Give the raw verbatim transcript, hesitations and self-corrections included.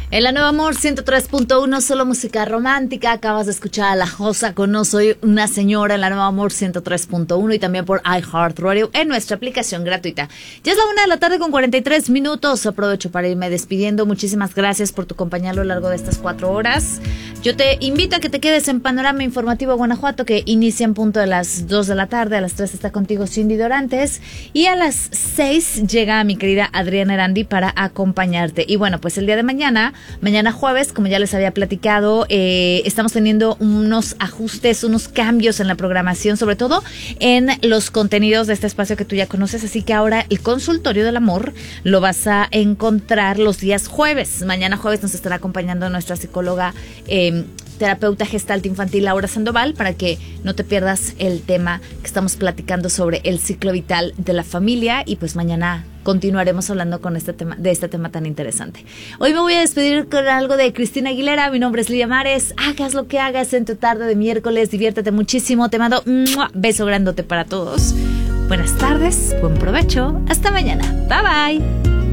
En la Nueva Amor ciento tres punto uno, solo música romántica. Acabas de escuchar a La Josa con No Soy Una Señora en la Nueva Amor ciento tres punto uno y también por iHeartRadio en nuestra aplicación gratuita. Ya es la una de la tarde con cuarenta y tres minutos. Aprovecho para irme despidiendo. Muchísimas gracias por tu compañía a lo largo de estas cuatro horas. Yo te invito a que te quedes en Panorama Informativo Guanajuato, que inicia en punto de las dos de la tarde. A las tres está contigo Cindy Dorantes y a las seis llega mi querida Adriana Erandi para acompañarte. Y bueno, pues el día de mañana Mañana jueves, como ya les había platicado, eh, estamos teniendo unos ajustes, unos cambios en la programación, sobre todo en los contenidos de este espacio que tú ya conoces. Así que ahora el Consultorio del Amor lo vas a encontrar los días jueves. Mañana jueves nos estará acompañando nuestra psicóloga, eh, terapeuta gestalt infantil Laura Sandoval, para que no te pierdas el tema que estamos platicando sobre el ciclo vital de la familia. Y pues mañana continuaremos hablando con este tema, de este tema tan interesante. Hoy me voy a despedir con algo de Cristina Aguilera. Mi nombre es Lidia Mares. Hagas lo que hagas en tu tarde de miércoles, diviértete muchísimo. Te mando un beso grandote para todos. Buenas tardes, buen provecho. Hasta mañana. Bye bye.